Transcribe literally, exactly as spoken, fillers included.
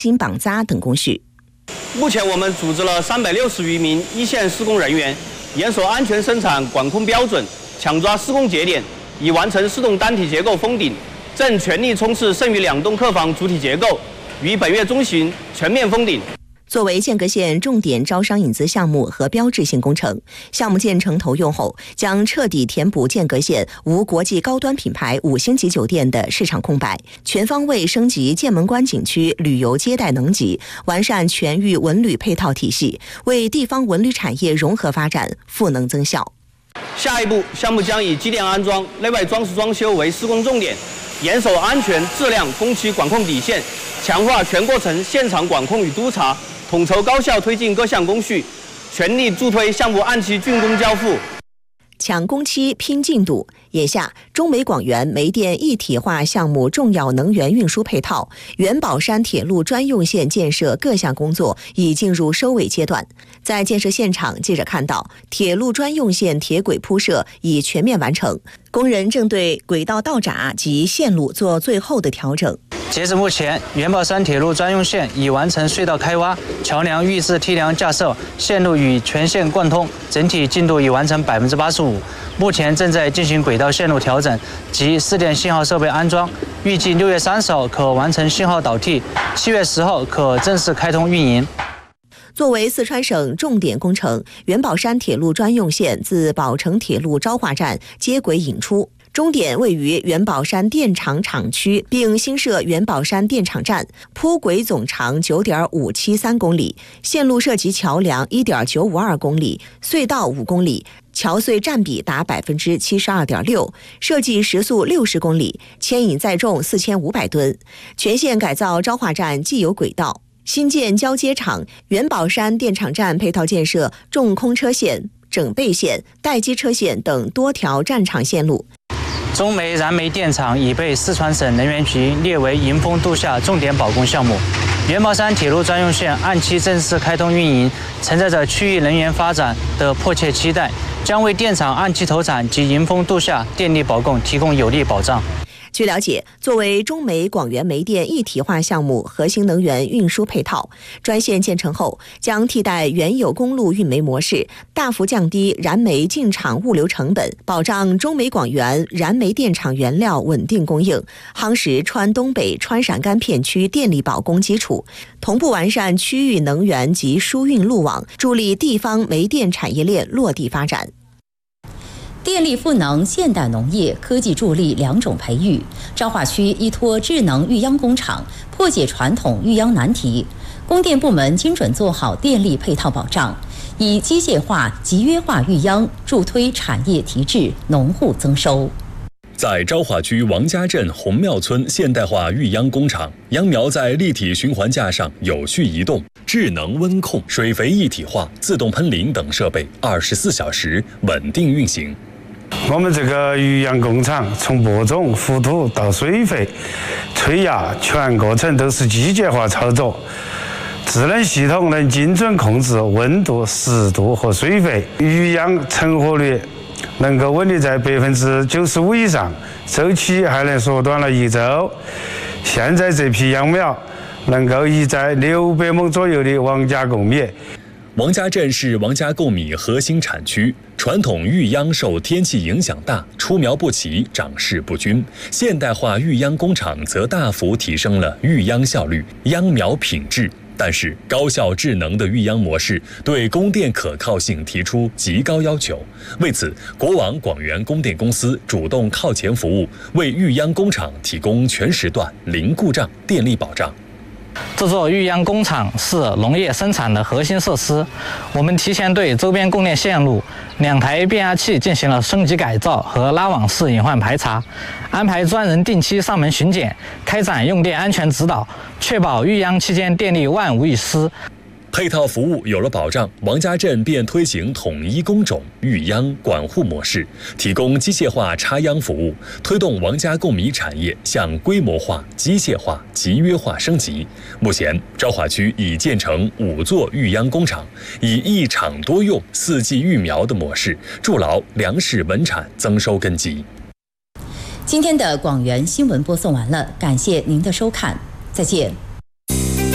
金绑扎等工序。 目前我们组织了三百六十余名一线施工人员，严守安全生产管控标准，抢抓施工节点，已完成四栋单体结构封顶，正全力冲刺剩余两栋客房主体结构，于本月中旬全面封顶。 作为间隔线重点招商引资项目和标志性工程，项目建成投用后，将彻底填补间隔线无国际高端品牌五星级酒店的市场空白，全方位升级剑门关景区旅游接待能级，完善全域文旅配套体系，为地方文旅产业融合发展赋能增效。 下一步，项目将以机电安装、内外装饰装修为施工重点，严守安全、质量、工期管控底线，强化全过程现场管控与督查，统筹高效推进各项工序，全力助推项目按期竣工交付。 抢工期拼进度。眼下，中煤广源煤电一体化项目重要能源运输配套、元宝山铁路专用线建设各项工作已进入收尾阶段。在建设现场，记者看到铁路专用线铁轨铺设已全面完成，工人正对轨道道闸及线路做最后的调整。 截至目前，元宝山铁路专用线已完成隧道开挖、桥梁预制梯梁架设，线路与全线贯通，整体进度已完成百分之八十五。目前正在进行轨道线路调整及试点信号设备安装，预计六月三十号可完成信号导替，七月十号可正式开通运营。 作为四川省重点工程，元宝山铁路专用线自宝成铁路昭化站接轨引出。终点位于元宝山电厂厂区，并新设元宝山电厂站，铺轨总长 九点五七三公里，线路涉及桥梁 一点九五二公里，隧道五公里，桥隧占比达 百分之七十二点六， 设计时速六十公里，牵引载重四千五百吨。全线改造昭化站既有轨道，新建交接场、元宝山电厂站配套建设重空车线、整备线、待机车线等多条站场线路。 中煤燃煤电厂已被四川省能源局列为迎峰度夏重点保供项目。元宝山铁路专用线按期正式开通运营，承载着区域能源发展的迫切期待，将为电厂按期投产及迎峰度夏电力保供提供有力保障。 据了解，作为中煤广源煤电一体化项目核心能源运输配套，专线建成后将替代原有公路运煤模式，大幅降低燃煤进厂物流成本，保障中煤广源燃煤电厂原料稳定供应，夯实川东北、川陕赣片区电力保供基础，同步完善区域能源及输运路网，助力地方煤电产业链落地发展。 电力赋能现代农业，科技助力两种培育。昭化区依托智能育秧工厂，破解传统育秧难题。供电部门精准做好电力配套保障，以机械化、集约化育秧，助推产业提质，农户增收。 在昭化区王家镇红庙村现代化育秧工厂，秧苗在立体循环架上有序移动，智能温控、水肥一体化、自动喷淋等设备二十四小时稳定运行。 我们这个育秧工厂从播种、覆土到水肥、催芽，全过程都是机械化操作。智能系统能精准控制温度、湿度和水肥，育秧成活率能够稳定在百分之九十五以上，周期还能缩短了一周。现在这批秧苗能够移栽六百亩左右的王家贡米。 王家镇是王家贡米核心产区，传统育秧受天气影响大，出苗不齐，长势不均。现代化育秧工厂则大幅提升了育秧效率、秧苗品质。但是，高效智能的育秧模式对供电可靠性提出极高要求。为此，国网广源供电公司主动靠前服务，为育秧工厂提供全时段零故障电力保障。 这座育秧工厂是农业生产的核心设施，我们提前对周边供电线路、两台变压器进行了升级改造和拉网式隐患排查，安排专人定期上门巡检，开展用电安全指导，确保育秧期间电力万无一失。 配套服务有了保障，王家镇便推行统一工种育秧管护模式，提供机械化插秧服务，推动王家贡米产业向规模化、机械化、集约化升级。目前，昭化区已建成五座育秧工厂，以一厂多用、四季育苗的模式，筑牢粮食稳产增收根基。 今天的广源新闻播送完了，感谢您的收看，再见。